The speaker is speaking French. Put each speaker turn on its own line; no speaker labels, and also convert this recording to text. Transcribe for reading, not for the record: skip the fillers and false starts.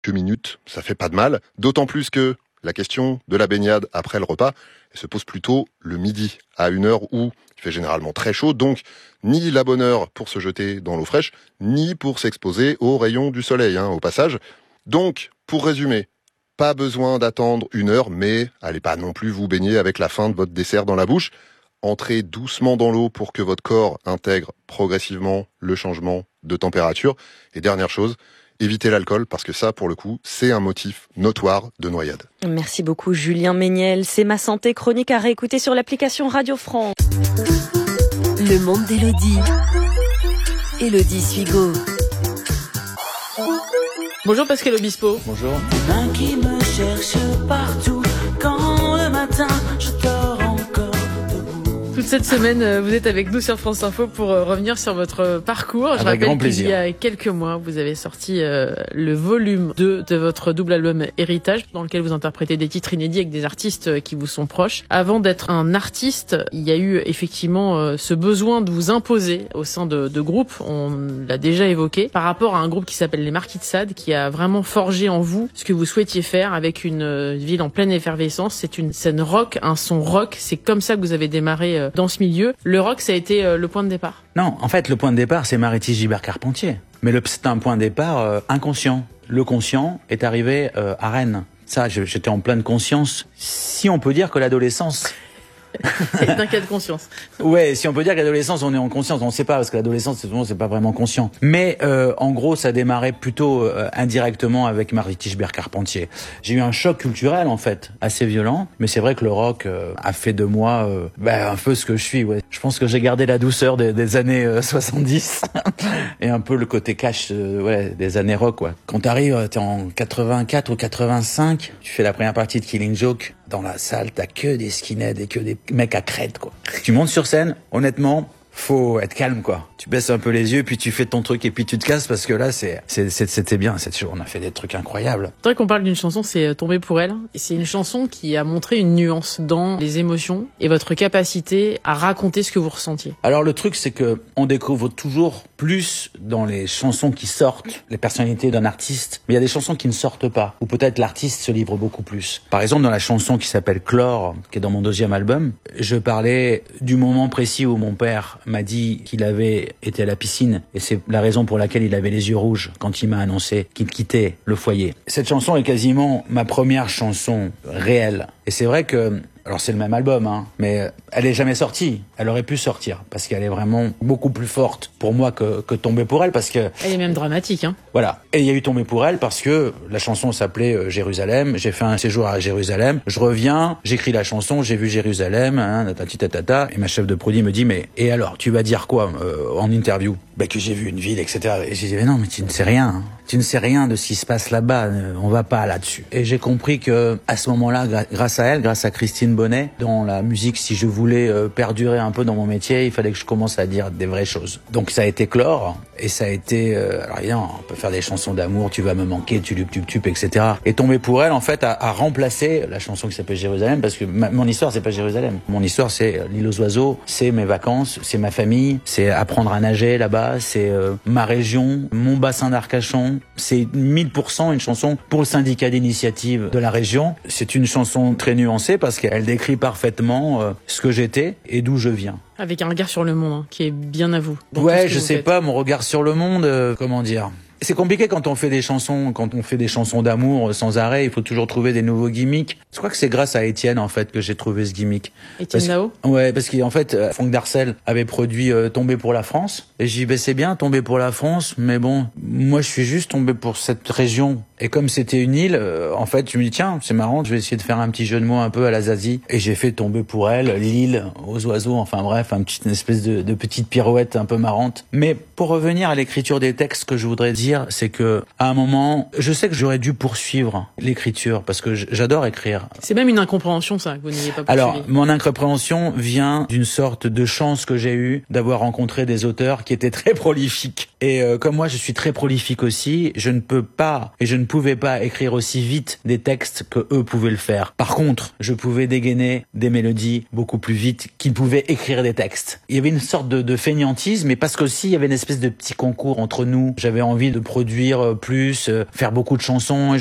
minutes, ça fait pas de mal. D'autant plus que la question de la baignade après le repas, elle se pose plutôt le midi, à une heure où il fait généralement très chaud. Donc, ni la bonne heure pour se jeter dans l'eau fraîche, ni pour s'exposer aux rayons du soleil, au passage. Donc, pour résumer, pas besoin d'attendre une heure, mais allez pas non plus vous baigner avec la fin de votre dessert dans la bouche. Entrez doucement dans l'eau pour que votre corps intègre progressivement le changement de température. Et dernière chose, évitez l'alcool parce que ça, pour le coup, c'est un motif notoire de noyade.
Merci beaucoup Julien Méniel. C'est Ma Santé, chronique à réécouter sur l'application Radio France.
Le monde d'Élodie. Élodie Suigo.
Bonjour Pascal Obispo.
Bonjour.
Un qui me cherche partout quand le matin je dors encore debout.
Toute cette semaine, vous êtes avec nous sur France Info pour revenir sur votre parcours. Je rappelle qu'il y a quelques mois, vous avez sorti le volume 2 de votre double album Héritage, dans lequel vous interprétez des titres inédits avec des artistes qui vous sont proches. Avant d'être un artiste, il y a eu effectivement ce besoin de vous imposer au sein de groupes, on l'a déjà évoqué, par rapport à un groupe qui s'appelle les Marquis de Sade, qui a vraiment forgé en vous ce que vous souhaitiez faire avec une ville en pleine effervescence. C'est une scène rock, un son rock. C'est comme ça que vous avez démarré dans ce milieu. Le rock, ça a été le point de départ.
Non, en fait, le point de départ, c'est Maritis Gilbert Carpentier. Mais c'est un point de départ inconscient. Le conscient est arrivé à Rennes. Ça, j'étais en pleine conscience. Si on peut dire que l'adolescence...
C'est un cas de conscience.
Ouais, si on peut dire que l'adolescence, on est en conscience, on ne sait pas parce que l'adolescence, c'est pas vraiment conscient. Mais en gros, ça démarrait plutôt indirectement avec Maritis Gilbert Carpentier. J'ai eu un choc culturel en fait, assez violent. Mais c'est vrai que le rock a fait de moi un peu ce que je suis. Ouais, je pense que j'ai gardé la douceur des années 70 et un peu le côté cash des années rock. Ouais. Quand t'arrives, t'es en 84 ou 85, tu fais la première partie de Killing Joke. Dans la salle, t'as que des skinheads et que des mecs à crête, quoi. Tu montes sur scène, honnêtement, faut être calme, quoi. Tu baisses un peu les yeux, puis tu fais ton truc et puis tu te casses parce que là, c'était bien. On a fait des trucs incroyables.
C'est vrai qu'on parle d'une chanson, c'est Tomber pour elle. Et c'est une chanson qui a montré une nuance dans les émotions et votre capacité à raconter ce que vous ressentiez.
Alors le truc, c'est que on découvre toujours plus dans les chansons qui sortent les personnalités d'un artiste, mais il y a des chansons qui ne sortent pas, ou peut-être l'artiste se livre beaucoup plus. Par exemple, dans la chanson qui s'appelle Chlore, qui est dans mon deuxième album, je parlais du moment précis où mon père m'a dit qu'il avait été à la piscine et c'est la raison pour laquelle il avait les yeux rouges quand il m'a annoncé qu'il quittait le foyer. Cette chanson est quasiment ma première chanson réelle. Et c'est vrai que, alors c'est le même album, mais elle est jamais sortie. Elle aurait pu sortir parce qu'elle est vraiment beaucoup plus forte pour moi que Tomber pour elle parce que...
Elle est même dramatique,
Voilà. Et il y a eu Tomber pour elle parce que la chanson s'appelait Jérusalem. J'ai fait un séjour à Jérusalem. Je reviens, j'écris la chanson, j'ai vu Jérusalem, et ma chef de produit me dit, mais, et alors, tu vas dire quoi, en interview? Que j'ai vu une ville, etc. Et j'ai dit, mais non, mais tu ne sais rien. Tu ne sais rien de ce qui se passe là-bas. On va pas là-dessus. Et j'ai compris que, à ce moment-là, grâce à elle, grâce à Christine Bonnet, dans la musique, si je voulais perdurer un peu dans mon métier, il fallait que je commence à dire des vraies choses. Donc ça a été Chlore, et ça a été, alors évidemment, on peut faire des chansons d'amour, tu vas me manquer, tu tup, etc. Et Tomber pour elle, en fait, a remplacé la chanson qui s'appelle Jérusalem, parce que mon histoire, c'est pas Jérusalem. Mon histoire, c'est l'île aux oiseaux, c'est mes vacances, c'est ma famille, c'est apprendre à nager là-bas, c'est ma région, mon bassin d'Arcachon. C'est 1000% une chanson pour le syndicat d'initiative de la région. C'est une chanson très nuancée parce qu'elle décrit parfaitement ce que j'étais et d'où je viens.
Avec un regard sur le monde qui est bien à vous.
Ouais, je sais pas, mon regard sur le monde, comment dire. C'est compliqué quand on fait des chansons d'amour sans arrêt, il faut toujours trouver des nouveaux gimmicks. Je crois que c'est grâce à Étienne, en fait, que j'ai trouvé ce gimmick.
Étienne Dao?
Ouais, parce qu'en fait, Franck Darcel avait produit Tomber pour la France. Et j'ai dit, c'est bien, Tomber pour la France, mais bon, moi je suis juste tombé pour cette région. Et comme c'était une île, en fait, je me dis, tiens, c'est marrant, je vais essayer de faire un petit jeu de mots un peu à la Zazie. Et j'ai fait Tomber pour elle, l'île, aux oiseaux, enfin bref, une espèce de petite pirouette un peu marrante. Mais pour revenir à l'écriture des textes, que je voudrais dire, c'est que à un moment, je sais que j'aurais dû poursuivre l'écriture parce que j'adore écrire.
C'est même une incompréhension, ça, que vous n'ayez pas poursuivi.
Alors, mon incompréhension vient d'une sorte de chance que j'ai eue d'avoir rencontré des auteurs qui étaient très prolifiques. Et comme moi, je suis très prolifique aussi, je ne peux pas et je ne pouvais pas écrire aussi vite des textes que eux pouvaient le faire. Par contre, je pouvais dégainer des mélodies beaucoup plus vite qu'ils pouvaient écrire des textes. Il y avait une sorte de fainéantisme, mais parce qu'aussi il y avait une espèce de petit concours entre nous. J'avais envie de produire plus, faire beaucoup de chansons.